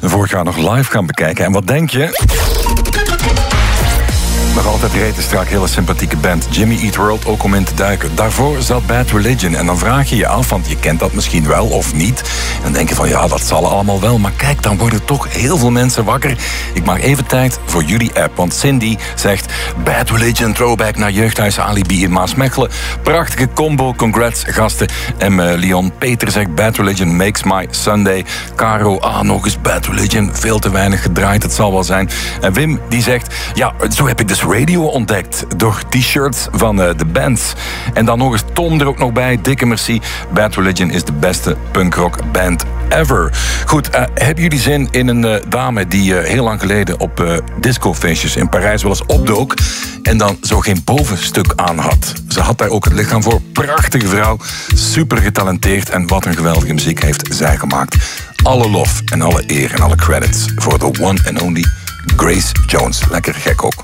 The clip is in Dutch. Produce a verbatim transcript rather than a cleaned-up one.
vorig jaar nog live gaan bekijken. En wat denk je? Nog altijd rete strak, hele sympathieke band. Jimmy Eat World ook om in te duiken. Daarvoor zat Bad Religion. En dan vraag je je af, want je kent dat misschien wel of niet. En dan denk je van, ja, dat zal allemaal wel. Maar kijk, dan worden toch heel veel mensen wakker. Ik maak even tijd voor jullie app. Want Cindy zegt, Bad Religion, throwback naar Jeugdhuis Alibi in Maasmechelen. Prachtige combo, congrats gasten. En uh, Leon Peter zegt, Bad Religion makes my Sunday. Caro, ah, nog eens Bad Religion. Veel te weinig gedraaid, het zal wel zijn. En Wim, die zegt, ja, zo heb ik dus radio ontdekt door t-shirts van uh, de bands. En dan nog eens Tom er ook nog bij. Dikke merci. Bad Religion is de beste punkrock band ever. Goed, uh, hebben jullie zin in een uh, dame die uh, heel lang geleden op uh, discofeestjes in Parijs wel eens opdook en dan zo geen bovenstuk aan had? Ze had daar ook het lichaam voor. Prachtige vrouw. Super getalenteerd. En wat een geweldige muziek heeft zij gemaakt. Alle lof en alle eer en alle credits voor de one and only Grace Jones. Lekker gek ook.